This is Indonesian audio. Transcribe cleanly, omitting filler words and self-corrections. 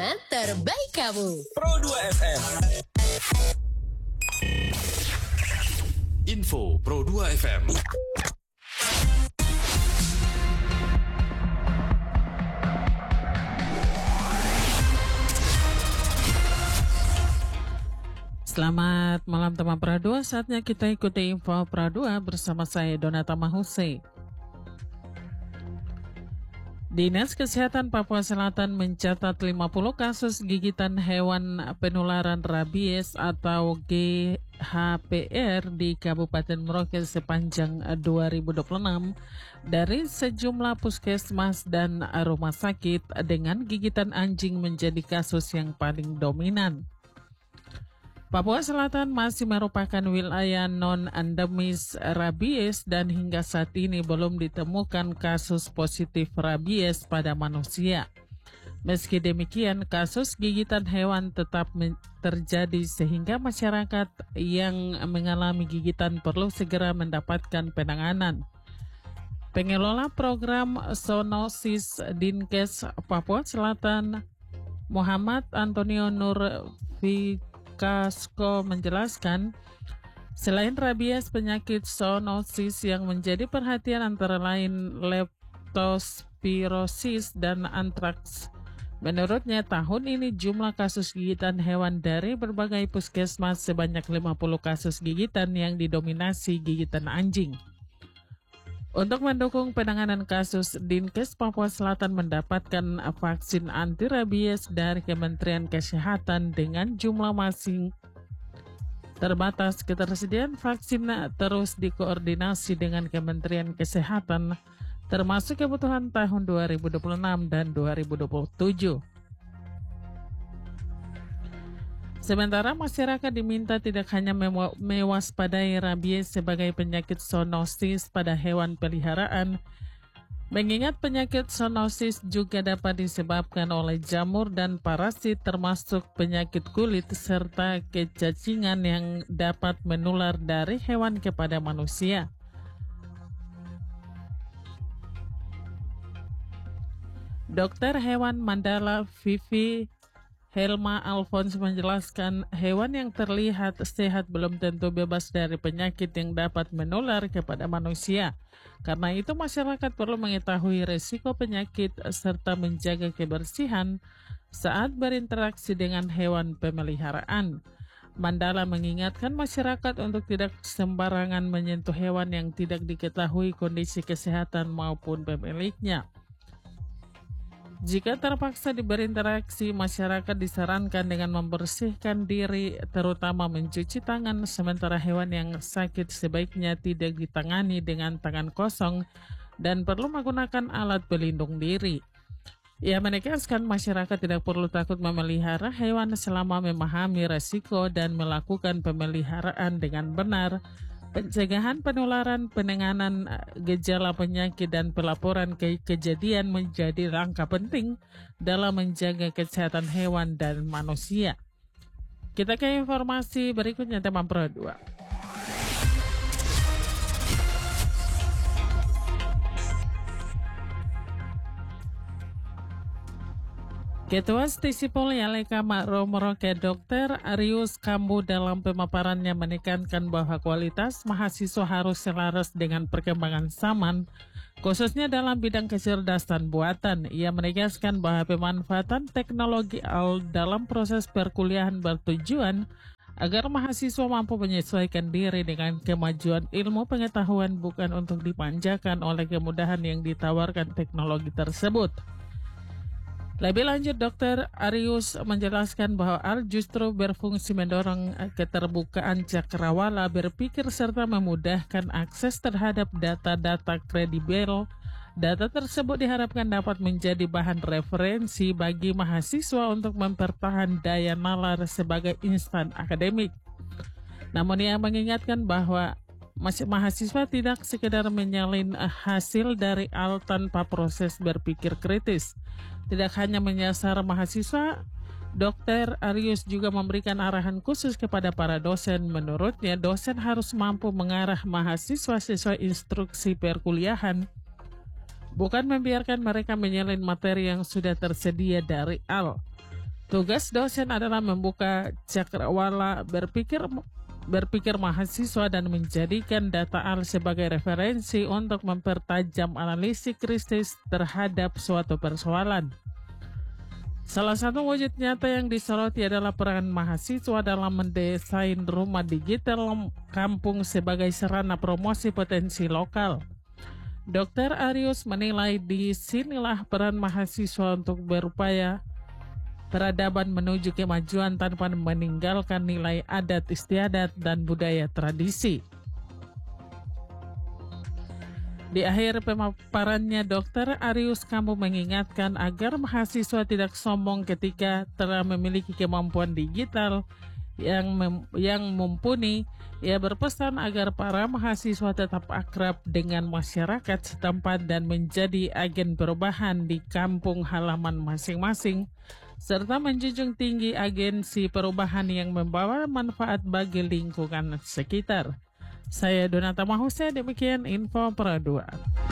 pilihan terbaik kamu. Pro 2 FM. Info Pro 2 FM. Selamat malam teman Pro 2, saatnya kita ikuti info Pro 2 bersama saya Donata Mahuse. Dinas Kesehatan Papua Selatan mencatat 50 kasus gigitan hewan penularan rabies atau GHPR di Kabupaten Merauke sepanjang 2026 dari sejumlah puskesmas dan rumah sakit, dengan gigitan anjing menjadi kasus yang paling dominan. Papua Selatan masih merupakan wilayah non-endemis rabies dan hingga saat ini belum ditemukan kasus positif rabies pada manusia. Meski demikian, kasus gigitan hewan tetap terjadi sehingga masyarakat yang mengalami gigitan perlu segera mendapatkan penanganan. Pengelola program zoonosis Dinkes Papua Selatan, Muhammad Antonio Nur Kasko menjelaskan, selain rabies, penyakit zoonosis yang menjadi perhatian antara lain leptospirosis dan antraks. Menurutnya, tahun ini jumlah kasus gigitan hewan dari berbagai puskesmas sebanyak 50 kasus gigitan yang didominasi gigitan anjing. Untuk mendukung penanganan kasus, Dinkes Papua Selatan mendapatkan vaksin anti rabies dari Kementerian Kesehatan dengan jumlah masing terbatas. Ketersediaan vaksin terus dikoordinasi dengan Kementerian Kesehatan, termasuk kebutuhan tahun 2026 dan 2027. Sementara masyarakat diminta tidak hanya mewaspadai rabies sebagai penyakit zoonosis pada hewan peliharaan, mengingat penyakit zoonosis juga dapat disebabkan oleh jamur dan parasit termasuk penyakit kulit serta kecacingan yang dapat menular dari hewan kepada manusia. Dokter hewan Mandala Vivi Helma Alphonse menjelaskan, hewan yang terlihat sehat belum tentu bebas dari penyakit yang dapat menular kepada manusia. Karena itu masyarakat perlu mengetahui risiko penyakit serta menjaga kebersihan saat berinteraksi dengan hewan pemeliharaan. Mandala mengingatkan masyarakat untuk tidak sembarangan menyentuh hewan yang tidak diketahui kondisi kesehatan maupun pemiliknya. Jika terpaksa berinteraksi, masyarakat disarankan dengan membersihkan diri, terutama mencuci tangan, sementara hewan yang sakit sebaiknya tidak ditangani dengan tangan kosong dan perlu menggunakan alat pelindung diri. Ia menegaskan masyarakat tidak perlu takut memelihara hewan selama memahami resiko dan melakukan pemeliharaan dengan benar. Pencegahan penularan, penanganan gejala penyakit, dan pelaporan kejadian menjadi langkah penting dalam menjaga kesehatan hewan dan manusia. Kita ke informasi berikutnya, teman Pro 2. Ketua Stisipol Yaleka Makro Merauke Dr. Arius Kambu dalam pemaparannya menekankan bahwa kualitas mahasiswa harus selaras dengan perkembangan zaman, khususnya dalam bidang kecerdasan buatan. Ia menegaskan bahwa pemanfaatan teknologi dalam proses perkuliahan bertujuan agar mahasiswa mampu menyesuaikan diri dengan kemajuan ilmu pengetahuan, bukan untuk dipanjakan oleh kemudahan yang ditawarkan teknologi tersebut. Lebih lanjut, Dr. Arius menjelaskan bahwa AL justru berfungsi mendorong keterbukaan cakrawala berpikir serta memudahkan akses terhadap data-data kredibel. Data tersebut diharapkan dapat menjadi bahan referensi bagi mahasiswa untuk mempertahankan daya nalar sebagai instan akademik. Namun ia mengingatkan bahwa mahasiswa tidak sekedar menyalin hasil dari AL tanpa proses berpikir kritis. Tidak hanya menyasar mahasiswa, Dr. Arius juga memberikan arahan khusus kepada para dosen. Menurutnya, dosen harus mampu mengarah mahasiswa sesuai instruksi perkuliahan, bukan membiarkan mereka menyalin materi yang sudah tersedia dari AL. Tugas dosen adalah membuka cakrawala berpikir mahasiswa dan menjadikan data AL sebagai referensi untuk mempertajam analisis kritis terhadap suatu persoalan. Salah satu wujud nyata yang disoroti adalah peran mahasiswa dalam mendesain rumah digital kampung sebagai sarana promosi potensi lokal. Dr. Arius menilai disinilah peran mahasiswa untuk berupaya peradaban menuju kemajuan tanpa meninggalkan nilai adat istiadat dan budaya tradisi. Di akhir pemaparannya, Dr. Arius Kambu mengingatkan agar mahasiswa tidak sombong ketika telah memiliki kemampuan digital yang mumpuni. Ia berpesan agar para mahasiswa tetap akrab dengan masyarakat setempat dan menjadi agen perubahan di kampung halaman masing-masing, serta menjunjung tinggi agensi perubahan yang membawa manfaat bagi lingkungan sekitar. Saya Donata Mahuse, demikian info Pro 2.